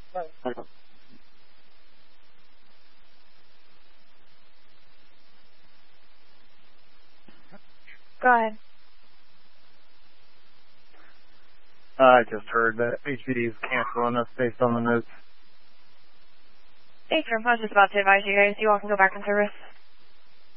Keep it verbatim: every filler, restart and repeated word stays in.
Go ahead. I just heard that H P D is canceling us based on the notes. Thanks, I was just about to advise you guys you all can go back in service.